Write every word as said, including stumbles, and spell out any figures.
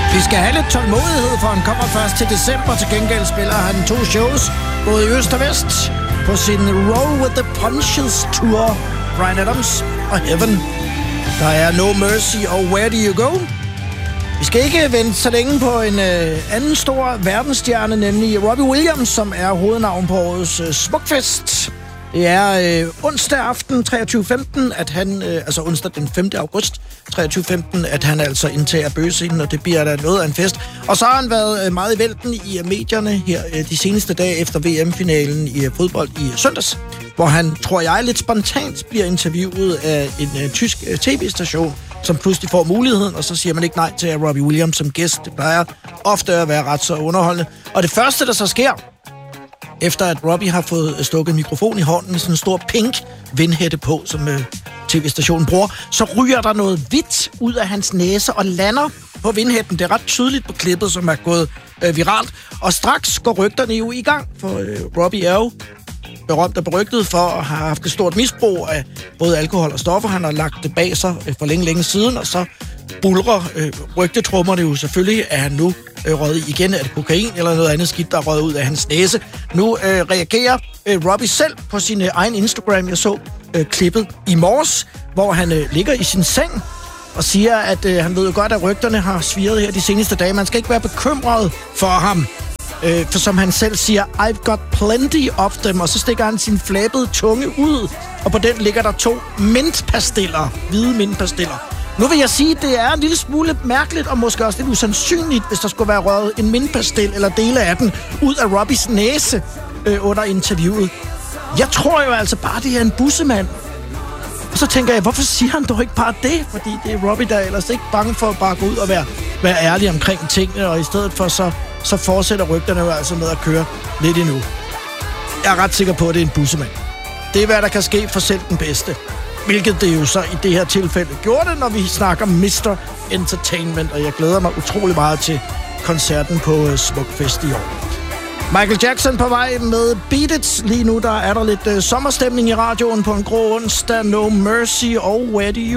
Vi skal have lidt tålmodighed, for han kommer først til december. Til gengæld spiller han to shows, både i øst og vest, på sin Roll with the Punches Tour. Bryan Adams og Heaven. Der er No Mercy og Where Do You Go? Vi skal ikke vente så længe på en øh, anden stor verdensstjerne, nemlig Robbie Williams, som er hovednavn på årets øh, Smukfest. Det er øh, onsdag aften treogtyve femten, at han, øh, altså onsdag den femte august treogtyve femten, at han altså indtager bøgescenen, og det bliver da noget af en fest. Og så har han været øh, meget i vælten i øh, medierne her øh, de seneste dage efter V M-finalen i øh, fodbold i søndags, hvor han, tror jeg, lidt spontant bliver interviewet af en øh, tysk øh, tv-station, som pludselig får muligheden, og så siger man ikke nej til Robbie Williams som gæst. Det plejer ofte at være ret så underholdende. Og det første, der så sker, efter at Robbie har fået stukket mikrofon i hånden med sådan en stor pink vindhætte på, som øh, tv-stationen bruger, så ryger der noget hvidt ud af hans næse og lander på vindhætten. Det er ret tydeligt på klippet, som er gået øh, viralt. Og straks går rygterne jo i gang, for øh, Robbie er jo berømt og berygtet for at have haft et stort misbrug af både alkohol og stoffer. Han har lagt det bag sig øh, for længe, længe siden, og så bulrer øh, rygtetrummerne jo selvfølgelig, at han nu øh, røget igen af det kokain eller noget andet skidt, der er røget ud af hans næse. Nu øh, reagerer øh, Robbie selv på sin øh, egen Instagram. Jeg så øh, klippet i morges, hvor han øh, ligger i sin seng og siger, at øh, han ved jo godt, at rygterne har svirret her de seneste dage. Man skal ikke være bekymret for ham. Øh, for som han selv siger, I've got plenty of them, og så stikker han sin flabede tunge ud, og på den ligger der to mintpastiller, hvide mintpastiller. Nu vil jeg sige, at det er en lille smule mærkeligt, og måske også lidt usandsynligt, hvis der skulle være røget en mintpastil eller dele af den ud af Robbies næse øh, under interviewet. Jeg tror jo altså bare, det er en bussemand. Og så tænker jeg, hvorfor siger han dog ikke bare det? Fordi det er Robbie, der er ellers ikke bange for at bare gå ud og være, være ærlig omkring tingene, og i stedet for så, så fortsætter rygterne jo altså med at køre lidt endnu. Jeg er ret sikker på, at det er en bussemand. Det er, hvad der kan ske for selv den bedste. Hvilket det jo så i det her tilfælde gjorde det, når vi snakker mister Entertainment, og jeg glæder mig utrolig meget til koncerten på Smukfest i år. Michael Jackson på vej med Beat It. Lige nu der er der lidt uh, sommerstemning i radioen på en grå onsdag. No Mercy og Where Do You